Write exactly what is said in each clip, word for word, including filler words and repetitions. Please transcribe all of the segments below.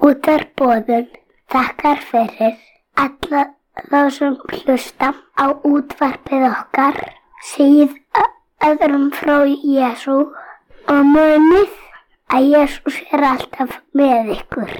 Útvarp Boðun þakkar fyrir alla þá sem hlusta á útvarpið okkar, segið öðrum frá Jesú og munið að Jesús er alltaf með ykkur.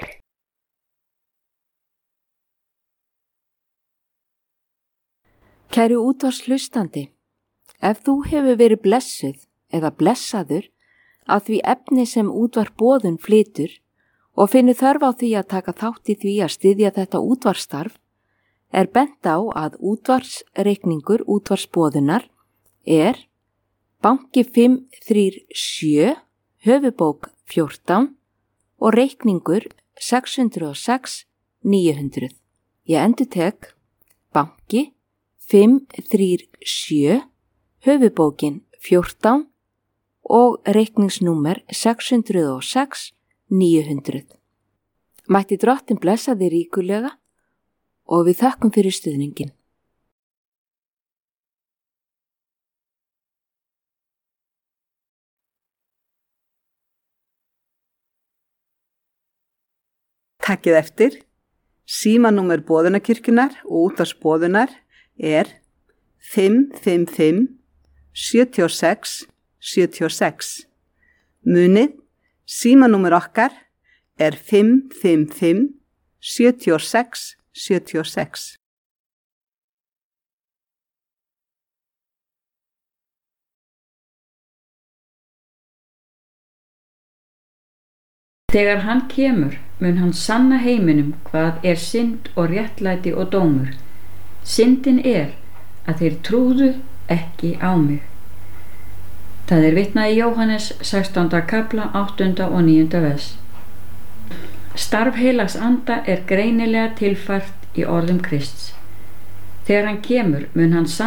Kæru útvarpshlustandi, ef þú hefur verið blessuð eða blessaður af því efni sem Útvarp Boðun flytur og finnur þörf á því að taka þátt í því að styðja þetta útvarpsstarf, er bent á að útvarpsreikningur Útvarps Boðunar er banki fimm þrjú sjö, höfubók fjórtán og reikningur sex hundruð og sex níu hundruð. Ég endurtek banki fimm þrjú sjö, höfubókin fjórtán og reikningsnúmer sex hundruð og sex níu hundruð. Mætti Drottinn blessa þig ríkulega og við þökkum fyrir stuðningin. Takkið eftir, símanúmer Boðunarkirkjunnar og Útvarps Boðunar er fimm fimm fimm sjö sex sjö sex. Munið, símanúmer okkar er fimm fimm fimm sjö sex sjö sex. Þegar hann kemur, mun hann sanna heiminum hvað er synd og réttlæti og dómur. Syndin er að þeir trúðu ekki á mig. Það er vitnað í Jóhannes sextánda kapla áttunda og níunda vers. Starf heilags anda er greinilega tilfært í orðum Krists. Þegar hann kemur, mun hann sanna